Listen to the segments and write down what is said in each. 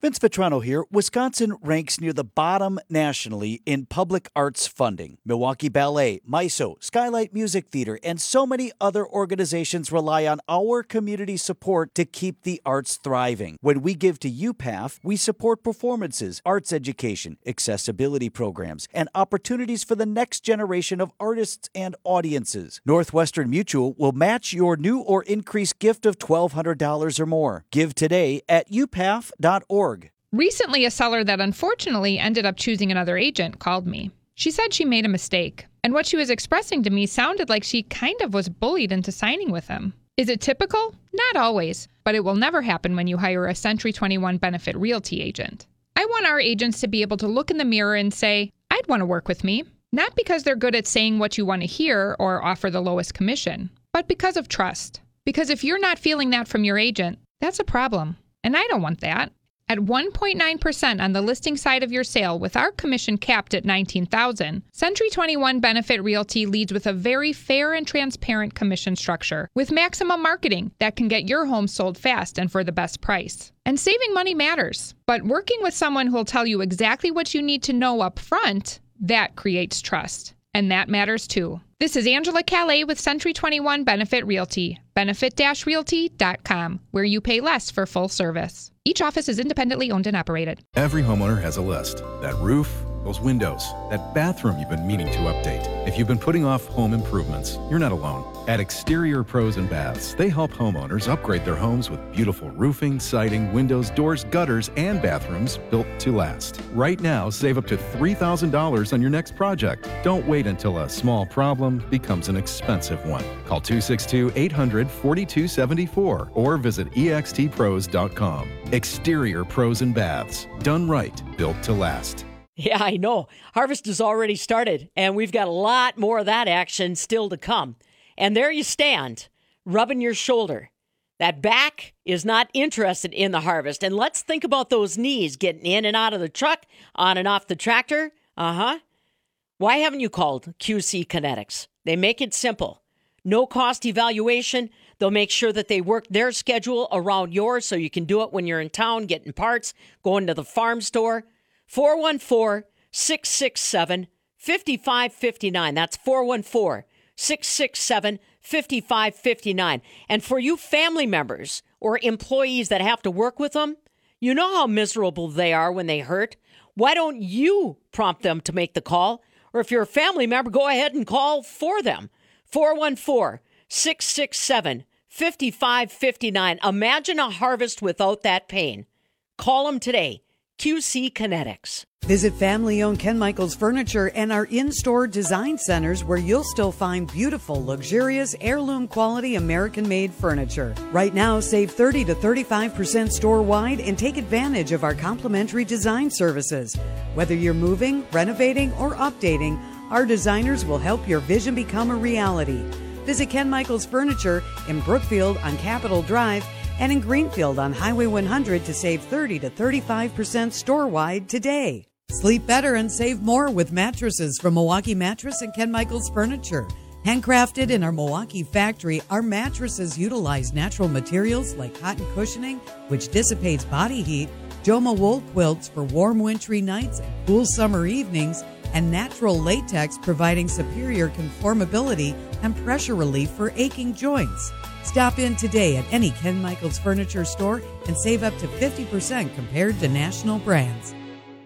Vince Vitrano here. Wisconsin ranks near the bottom nationally in public arts funding. Milwaukee Ballet, MISO, Skylight Music Theater, and so many other organizations rely on our community support to keep the arts thriving. When we give to UPAF, we support performances, arts education, accessibility programs, and opportunities for the next generation of artists and audiences. Northwestern Mutual will match your new or increased gift of $1,200 or more. Give today at upaf.org. Recently, a seller that unfortunately ended up choosing another agent called me. She said she made a mistake, and what she was expressing to me sounded like she kind of was bullied into signing with him. Is it typical? Not always, but it will never happen when you hire a Century 21 Benefit Realty agent. I want our agents to be able to look in the mirror and say, I'd want to work with me, not because they're good at saying what you want to hear or offer the lowest commission, but because of trust. Because if you're not feeling that from your agent, that's a problem, and I don't want that. At 1.9% on the listing side of your sale with our commission capped at $19,000, Century 21 Benefit Realty leads with a very fair and transparent commission structure with maximum marketing that can get your home sold fast and for the best price. And saving money matters, but working with someone who will tell you exactly what you need to know up front, that creates trust. And that matters too. This is Angela Calais with Century 21 Benefit Realty, benefit-realty.com, where you pay less for full service. Each office is independently owned and operated. Every homeowner has a list. That roof, those windows, that bathroom you've been meaning to update. If you've been putting off home improvements, you're not alone. At Exterior Pros and Baths, they help homeowners upgrade their homes with beautiful roofing, siding, windows, doors, gutters, and bathrooms built to last. Right now, save up to $3,000 on your next project. Don't wait until a small problem becomes an expensive one. Call 262-800-4274 or visit extpros.com. Exterior Pros and Baths. Done right, built to last. Yeah, I know. Harvest has already started, and we've got a lot more of that action still to come. And there you stand, rubbing your shoulder. That back is not interested in the harvest. And let's think about those knees getting in and out of the truck, on and off the tractor. Why haven't you called QC Kinetics? They make it simple. No cost evaluation. They'll make sure that they work their schedule around yours so you can do it when you're in town, getting parts, going to the farm store. 414-667-5559. That's 414-667-5559. And for you family members or employees that have to work with them, you know how miserable they are when they hurt. Why don't you prompt them to make the call? Or if you're a family member, go ahead and call for them. 414-667-5559. Imagine a harvest without that pain. Call them today. QC Kinetics. Visit family-owned Ken Michaels Furniture and our in-store design centers where you'll still find beautiful, luxurious, heirloom-quality American-made furniture. Right now, save 30 to 35% store-wide and take advantage of our complimentary design services. Whether you're moving, renovating, or updating, our designers will help your vision become a reality. Visit Ken Michaels Furniture in Brookfield on Capitol Drive and in Greenfield on Highway 100 to save 30 to 35% store-wide today. Sleep better and save more with mattresses from Milwaukee Mattress and Ken Michaels Furniture. Handcrafted in our Milwaukee factory, our mattresses utilize natural materials like cotton cushioning, which dissipates body heat, Joma wool quilts for warm wintry nights and cool summer evenings, and natural latex providing superior conformability and pressure relief for aching joints. Stop in today at any Ken Michaels Furniture store and save up to 50% compared to national brands.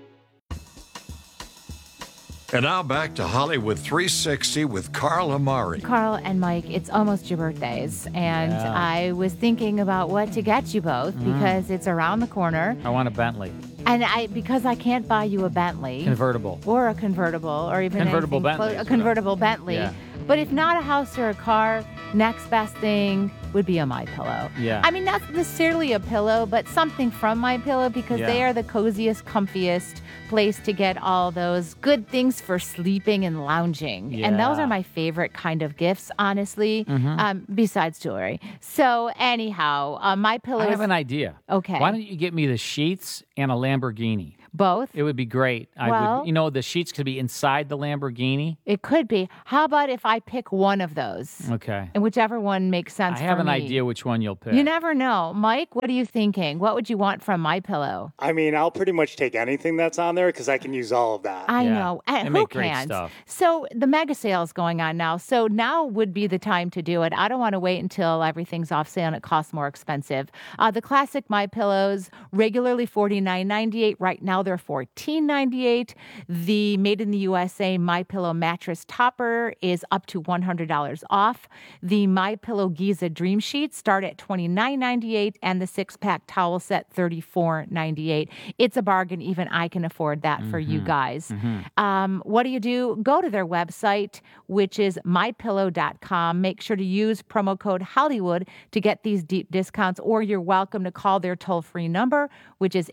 And now back to Hollywood 360 with Carl Amari. Carl and Mike, it's almost your birthdays, and I was thinking about what to get you both because it's around the corner. I want a Bentley. And because I can't buy you a Bentley. Convertible. Or a convertible, or even convertible Bentley. A convertible Bentley. Yeah. But if not a house or a car, next best thing would be a MyPillow. Yeah. I mean, not necessarily a pillow, but something from MyPillow because they are the coziest, comfiest place to get all those good things for sleeping and lounging. Yeah. And those are my favorite kind of gifts, honestly, besides jewelry. So anyhow, MyPillow I have an idea. Okay. Why don't you get me the sheets and a Lamborghini? Both? It would be great. The sheets could be inside the Lamborghini. It could be. How about if I pick one of those? Okay. And whichever one makes sense for have an me. idea which one you'll pick. You never know. Mike, what are you thinking? What would you want from MyPillow? I mean, I'll pretty much take anything that's on there because I can use all of that. I know. They Who make great can't? stuff. So the mega sale is going on now. So now would be the time to do it. I don't want to wait until everything's off sale and it costs more expensive. The classic MyPillows, regularly $49.98. Right now they're $14.98. The made in the USA MyPillow mattress topper is up to $100 off. The MyPillow Giza Dream Sheets start at $29.98 and the 6-pack towel set $34.98. It's a bargain. Even I can afford that for you guys. What do? Go to their website, which is mypillow.com. Make sure to use promo code Hollywood to get these deep discounts, or you're welcome to call their toll-free number, which is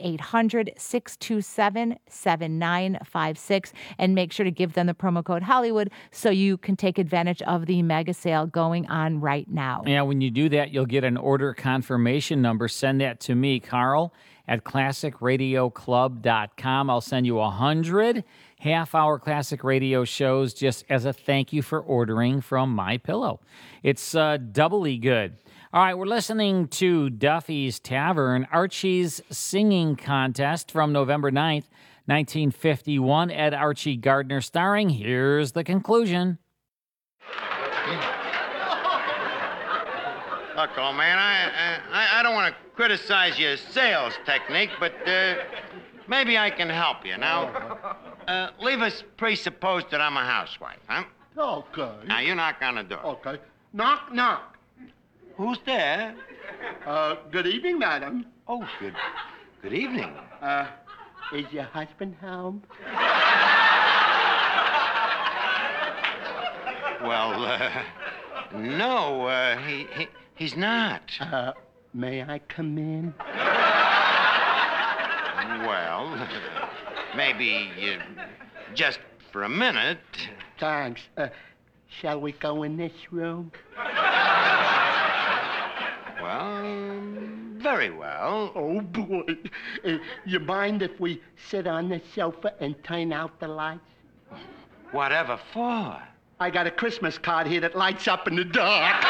800-627-7956, and make sure to give them the promo code Hollywood so you can take advantage of the mega sale going on right now. Yeah, when you do that, you'll get an order confirmation number. Send that to me, Carl, at classicradioclub.com. I'll send you 100 half-hour classic radio shows just as a thank you for ordering from MyPillow. It's doubly good. All right, we're listening to Duffy's Tavern, Archie's Singing Contest from November 9th, 1951. Ed Archie Gardner starring. Here's the conclusion. Look, old man, I don't want to criticize your sales technique, but maybe I can help you. Now, leave us presupposed that I'm a housewife, huh? Okay. Now, you knock on the door. Okay. Knock, knock. Who's there? Good evening, madam. Oh, good evening. Is your husband home? Well, no, he's not. May I come in? Well, maybe just for a minute. Thanks. Shall we go in this room? Well, very well. Oh, boy. You mind if we sit on the sofa and turn out the lights? Whatever for? I got a Christmas card here that lights up in the dark.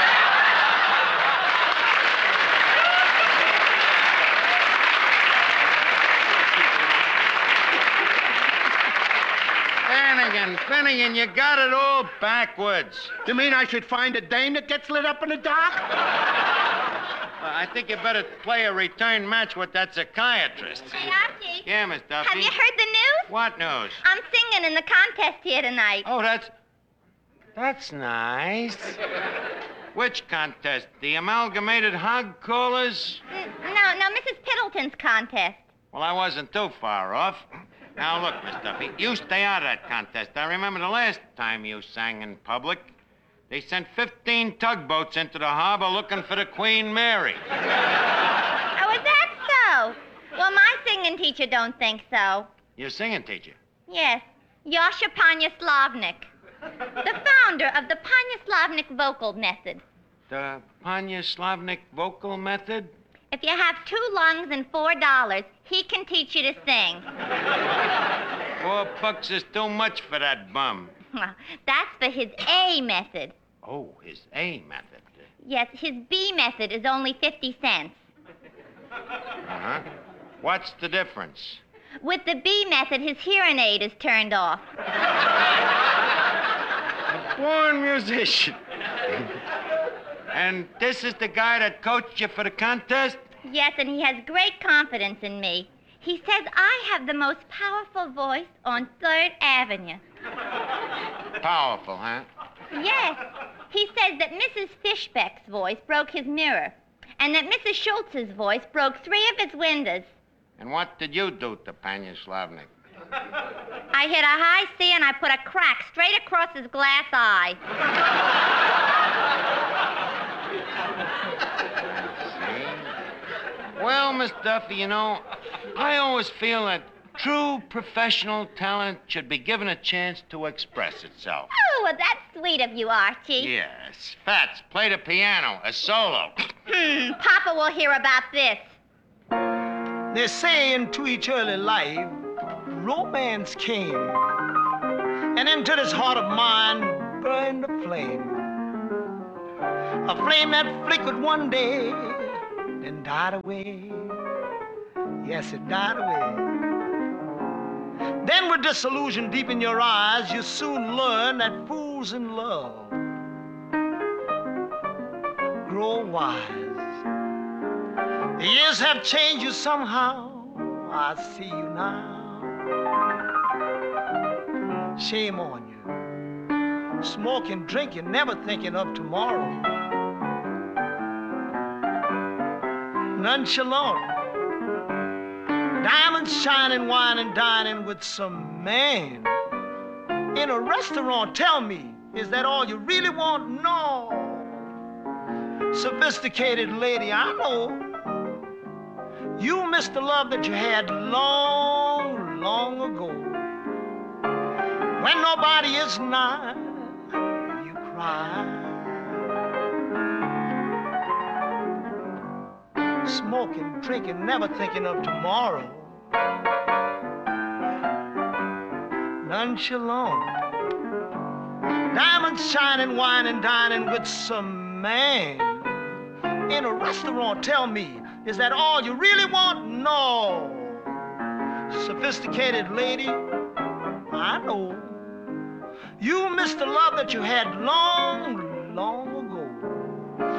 Finnegan, you got it all backwards. You mean I should find a dame that gets lit up in the dark? Well, I think you better play a return match with that psychiatrist. Hey, Archie. Yeah, Miss Duffy. Have you heard the news? What news? I'm singing in the contest here tonight. Oh, that's nice. Which contest? The Amalgamated Hog Callers? No, Mrs. Piddleton's contest. Well, I wasn't too far off. Now, look, Miss Duffy, you stay out of that contest. I remember the last time you sang in public. They sent 15 tugboats into the harbor looking for the Queen Mary. Oh, is that so? Well, my singing teacher don't think so. Your singing teacher? Yes, Yasha Panyaslavnik, the founder of the Panyaslavnik vocal method. The Panyaslavnik vocal method? If you have 2 lungs and $4, he can teach you to sing. $4 is too much for that bum. Well, that's for his A method. Oh, his A method. Yes, his B method is only 50 cents. Uh-huh. What's the difference? With the B method, his hearing aid is turned off. A born musician. And this is the guy that coached you for the contest? Yes, and he has great confidence in me. He says I have the most powerful voice on 3rd Avenue. Powerful, huh? Yes. He says that Mrs. Fishbeck's voice broke his mirror, and that Mrs. Schultz's voice broke 3 of his windows. And what did you do to Panyaslavnik? I hit a high C and I put a crack straight across his glass eye. Well, Miss Duffy, you know, I always feel that true professional talent should be given a chance to express itself. Oh, well, that's sweet of you, Archie. Yes. Fats, play the piano, a solo. Papa will hear about this. They're saying to each early life, romance came, and into this heart of mine burned a flame. A flame that flickered one day, then died away. Yes, it died away. Then with disillusion deep in your eyes, you soon learn that fools in love grow wise. The years have changed you somehow, I see you now. Shame on you. Smoking, drinking, never thinking of tomorrow. Nonchalant. Diamonds shining, wine and dining with some man in a restaurant. Tell me, is that all you really want? No. Sophisticated lady, I know you missed the love that you had long, long ago. When nobody is nigh, you cry. Smoking, drinking, never thinking of tomorrow. Nonchalant. Diamonds shining, wine and dining with some man in a restaurant. Tell me, is that all you really want? No. Sophisticated lady, I know you missed the love that you had long, long ago.